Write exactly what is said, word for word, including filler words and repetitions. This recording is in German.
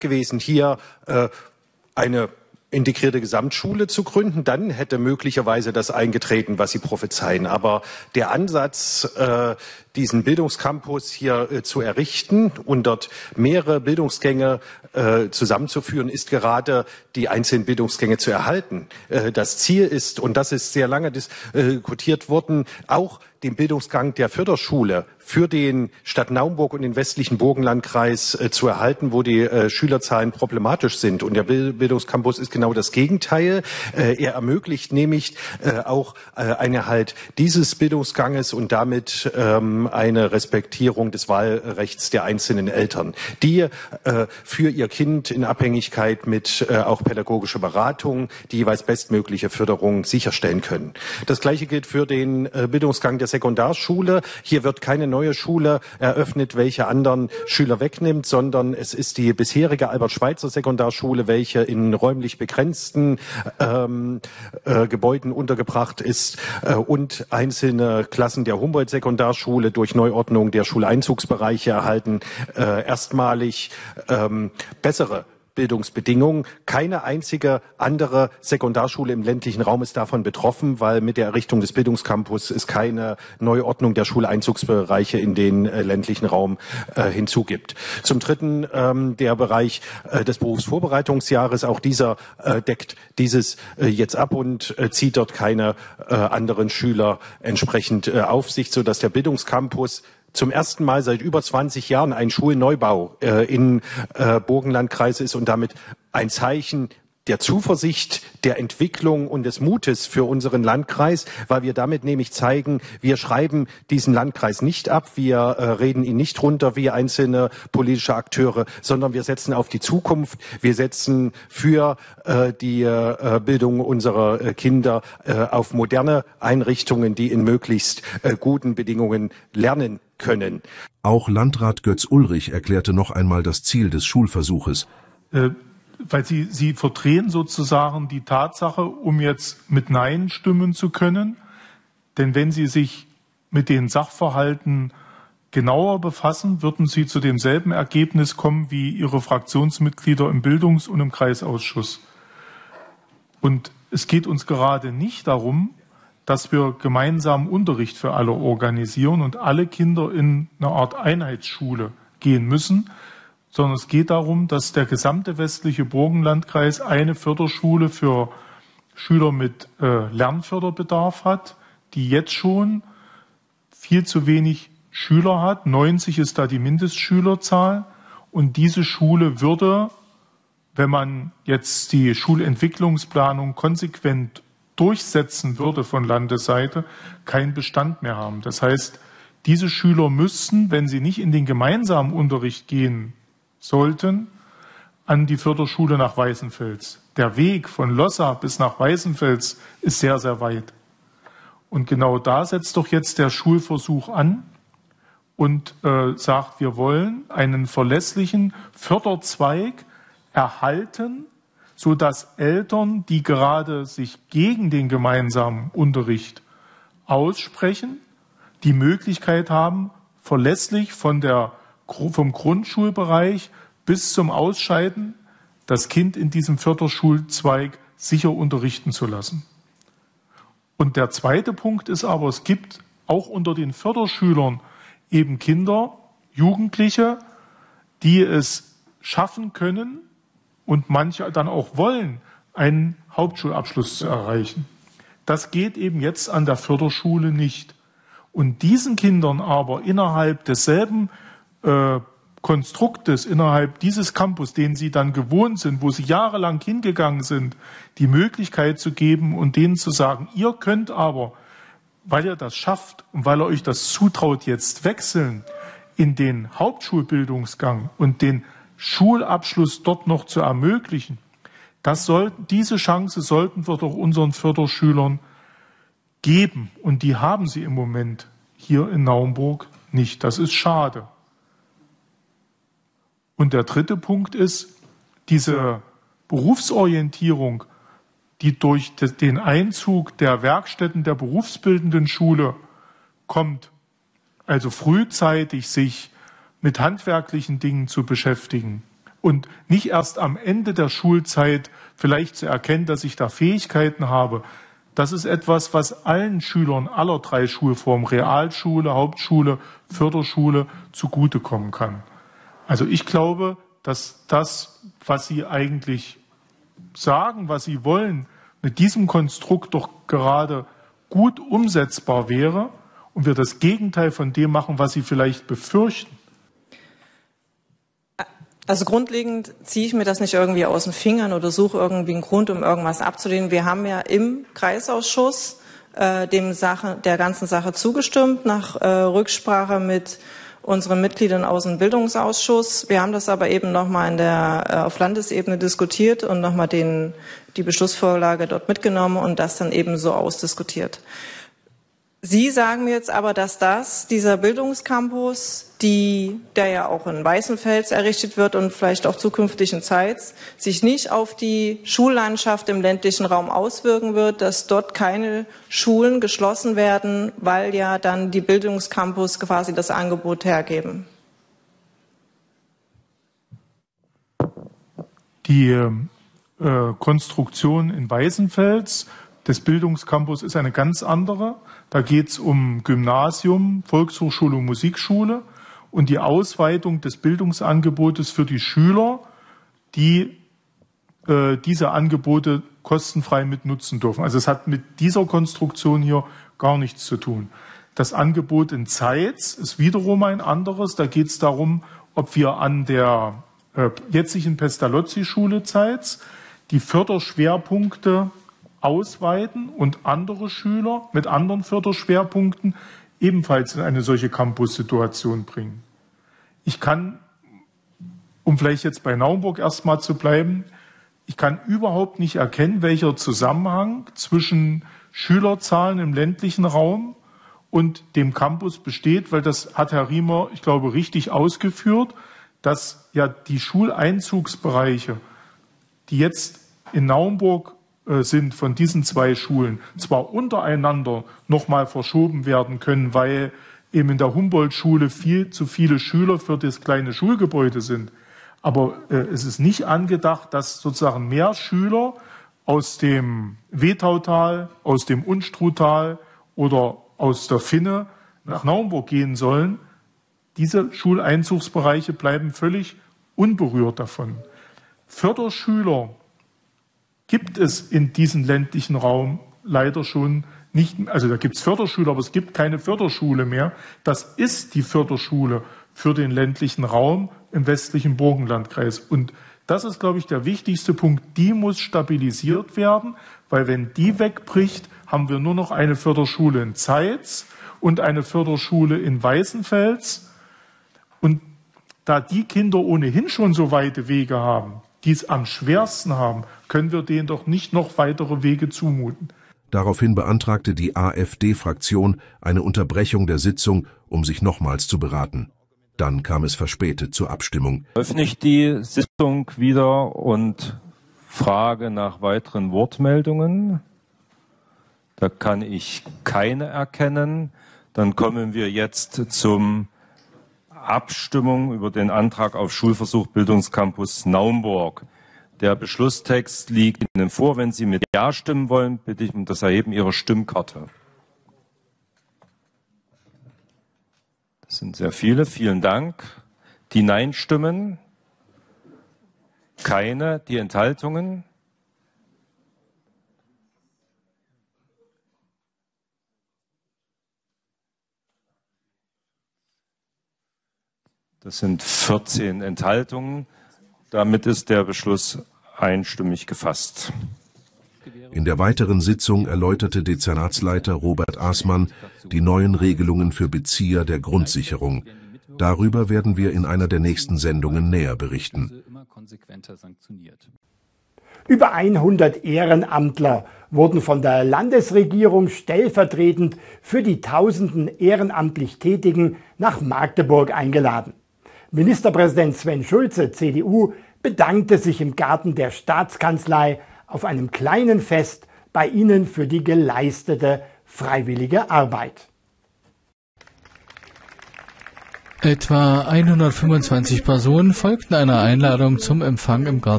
gewesen, hier äh, eine integrierte Gesamtschule zu gründen, dann hätte möglicherweise das eingetreten, was Sie prophezeien. Aber der Ansatz, äh, diesen Bildungscampus hier äh, zu errichten und dort mehrere Bildungsgänge äh, zusammenzuführen, ist gerade die einzelnen Bildungsgänge zu erhalten. Äh, das Ziel ist, und das ist sehr lange diskutiert worden, auch den Bildungsgang der Förderschule für den Stadt Naumburg und den westlichen Burgenlandkreis äh, zu erhalten, wo die äh, Schülerzahlen problematisch sind. Und der Bildungscampus ist genau das Gegenteil. Äh, er ermöglicht nämlich äh, auch äh, eine halt dieses Bildungsganges und damit ähm, eine Respektierung des Wahlrechts der einzelnen Eltern, die äh, für ihr Kind in Abhängigkeit mit äh, auch pädagogischer Beratung die jeweils bestmögliche Förderung sicherstellen können. Das Gleiche gilt für den äh, Bildungsgang der Sekundarschule. Hier wird keine neue Schule eröffnet, welche anderen Schüler wegnimmt, sondern es ist die bisherige Albert-Schweitzer-Sekundarschule, welche in räumlich begrenzten ähm, äh, Gebäuden untergebracht ist äh, und einzelne Klassen der Humboldt-Sekundarschule durch Neuordnung der Schuleinzugsbereiche erhalten äh, erstmalig ähm, bessere Bildungsbedingungen. Keine einzige andere Sekundarschule im ländlichen Raum ist davon betroffen, weil mit der Errichtung des Bildungscampus es keine Neuordnung der Schuleinzugsbereiche in den äh, ländlichen Raum äh, hinzugibt. Zum Dritten ähm, der Bereich äh, des Berufsvorbereitungsjahres. Auch dieser äh, deckt dieses äh, jetzt ab und äh, zieht dort keine äh, anderen Schüler entsprechend äh, auf sich, sodass der Bildungscampus zum ersten Mal seit über zwanzig Jahren ein Schulneubau äh, im äh, Burgenlandkreis ist und damit ein Zeichen der Zuversicht, der Entwicklung und des Mutes für unseren Landkreis, weil wir damit nämlich zeigen, wir schreiben diesen Landkreis nicht ab, wir äh, reden ihn nicht runter wie einzelne politische Akteure, sondern wir setzen auf die Zukunft, wir setzen für äh, die äh, Bildung unserer äh, Kinder äh, auf moderne Einrichtungen, die in möglichst äh, guten Bedingungen lernen können. Auch Landrat Götz Ulrich erklärte noch einmal das Ziel des Schulversuches. Äh, weil Sie, Sie verdrehen sozusagen die Tatsache, um jetzt mit Nein stimmen zu können. Denn wenn Sie sich mit den Sachverhalten genauer befassen, würden Sie zu demselben Ergebnis kommen wie Ihre Fraktionsmitglieder im Bildungs- und im Kreisausschuss. Und es geht uns gerade nicht darum, dass wir gemeinsamen Unterricht für alle organisieren und alle Kinder in eine Art Einheitsschule gehen müssen, sondern es geht darum, dass der gesamte westliche Burgenlandkreis eine Förderschule für Schüler mit äh, Lernförderbedarf hat, die jetzt schon viel zu wenig Schüler hat. neunzig ist da die Mindestschülerzahl. Und diese Schule würde, wenn man jetzt die Schulentwicklungsplanung konsequent durchsetzen würde von Landesseite, keinen Bestand mehr haben. Das heißt, diese Schüler müssten, wenn sie nicht in den gemeinsamen Unterricht gehen sollten, an die Förderschule nach Weißenfels. Der Weg von Lossa bis nach Weißenfels ist sehr, sehr weit. Und genau da setzt doch jetzt der Schulversuch an und äh, sagt, wir wollen einen verlässlichen Förderzweig erhalten, sodass Eltern, die gerade sich gegen den gemeinsamen Unterricht aussprechen, die Möglichkeit haben, verlässlich von der, vom Grundschulbereich bis zum Ausscheiden das Kind in diesem Förderschulzweig sicher unterrichten zu lassen. Und der zweite Punkt ist aber, es gibt auch unter den Förderschülern eben Kinder, Jugendliche, die es schaffen können und manche dann auch wollen, einen Hauptschulabschluss zu erreichen. Das geht eben jetzt an der Förderschule nicht. Und diesen Kindern aber innerhalb desselben äh, Konstruktes, innerhalb dieses Campus, den sie dann gewohnt sind, wo sie jahrelang hingegangen sind, die Möglichkeit zu geben und denen zu sagen, ihr könnt aber, weil ihr das schafft und weil ihr euch das zutraut, jetzt wechseln in den Hauptschulbildungsgang und den Schulabschluss dort noch zu ermöglichen. Das sollten, diese Chance sollten wir doch unseren Förderschülern geben. Und die haben sie im Moment hier in Naumburg nicht. Das ist schade. Und der dritte Punkt ist, diese Berufsorientierung, die durch den Einzug der Werkstätten der berufsbildenden Schule kommt, also frühzeitig sich mit handwerklichen Dingen zu beschäftigen, Und nicht erst am Ende der Schulzeit vielleicht zu erkennen, dass ich da Fähigkeiten habe. Das ist etwas, was allen Schülern aller drei Schulformen, Realschule, Hauptschule, Förderschule, zugutekommen kann. Also ich glaube, dass das, was Sie eigentlich sagen, was Sie wollen, mit diesem Konstrukt doch gerade gut umsetzbar wäre und wir das Gegenteil von dem machen, was Sie vielleicht befürchten. Also grundlegend ziehe ich mir das nicht irgendwie aus den Fingern oder suche irgendwie einen Grund, um irgendwas abzulehnen. Wir haben ja im Kreisausschuss äh, dem Sache, der ganzen Sache zugestimmt, nach äh, Rücksprache mit unseren Mitgliedern aus dem Bildungsausschuss. Wir haben das aber eben nochmal in der, äh, auf Landesebene diskutiert und nochmal den, die Beschlussvorlage dort mitgenommen und das dann eben so ausdiskutiert. Sie sagen mir jetzt aber, dass das, dieser Bildungscampus, die, der ja auch in Weißenfels errichtet wird und vielleicht auch zukünftig in Zeitz, sich nicht auf die Schullandschaft im ländlichen Raum auswirken wird, dass dort keine Schulen geschlossen werden, weil ja dann die Bildungscampus quasi das Angebot hergeben. Die äh, Konstruktion in Weißenfels des Bildungscampus ist eine ganz andere. Da geht es um Gymnasium, Volkshochschule und Musikschule und die Ausweitung des Bildungsangebotes für die Schüler, die äh, diese Angebote kostenfrei mitnutzen dürfen. Also es hat mit dieser Konstruktion hier gar nichts zu tun. Das Angebot in Zeitz ist wiederum ein anderes. Da geht es darum, ob wir an der äh, jetzigen Pestalozzi-Schule Zeitz die Förderschwerpunkte ausweiten und andere Schüler mit anderen Förderschwerpunkten ebenfalls in eine solche Campus-Situation bringen. Ich kann, um vielleicht jetzt bei Naumburg erstmal zu bleiben, ich kann überhaupt nicht erkennen, welcher Zusammenhang zwischen Schülerzahlen im ländlichen Raum und dem Campus besteht, weil das hat Herr Riemer, ich glaube, richtig ausgeführt, dass ja die Schuleinzugsbereiche, die jetzt in Naumburg sind von diesen zwei Schulen, zwar untereinander nochmal verschoben werden können, weil eben in der Humboldt-Schule viel zu viele Schüler für das kleine Schulgebäude sind. Aber äh, es ist nicht angedacht, dass sozusagen mehr Schüler aus dem Wetautal, aus dem Unstruttal oder aus der Finne nach Naumburg gehen sollen. Diese Schuleinzugsbereiche bleiben völlig unberührt davon. Förderschüler gibt es in diesem ländlichen Raum leider schon nicht, also da gibt es Förderschule, aber es gibt keine Förderschule mehr. Das ist die Förderschule für den ländlichen Raum im westlichen Burgenlandkreis. Und das ist, glaube ich, der wichtigste Punkt. Die muss stabilisiert werden, weil wenn die wegbricht, haben wir nur noch eine Förderschule in Zeitz und eine Förderschule in Weißenfels. Und da die Kinder ohnehin schon so weite Wege haben, die es am schwersten haben, können wir denen doch nicht noch weitere Wege zumuten. Daraufhin beantragte die AfD-Fraktion eine Unterbrechung der Sitzung, um sich nochmals zu beraten. Dann kam es verspätet zur Abstimmung. Öffne ich die Sitzung wieder und frage nach weiteren Wortmeldungen. Da kann ich keine erkennen. Dann kommen wir jetzt zum Abstimmung über den Antrag auf Schulversuch Bildungscampus Naumburg. Der Beschlusstext liegt Ihnen vor. Wenn Sie mit Ja stimmen wollen, bitte ich um das Erheben Ihrer Stimmkarte. Das sind sehr viele. Vielen Dank. Die Nein-Stimmen? Keine. Die Enthaltungen? Das sind vierzehn Enthaltungen. Damit ist der Beschluss einstimmig gefasst. In der weiteren Sitzung erläuterte Dezernatsleiter Robert Aßmann die neuen Regelungen für Bezieher der Grundsicherung. Darüber werden wir in einer der nächsten Sendungen näher berichten. Über hundert Ehrenamtler wurden von der Landesregierung stellvertretend für die tausenden ehrenamtlich Tätigen nach Magdeburg eingeladen. Ministerpräsident Sven Schulze, C D U, bedankte sich im Garten der Staatskanzlei auf einem kleinen Fest bei ihnen für die geleistete freiwillige Arbeit. Etwa hundertfünfundzwanzig Personen folgten einer Einladung zum Empfang im Garten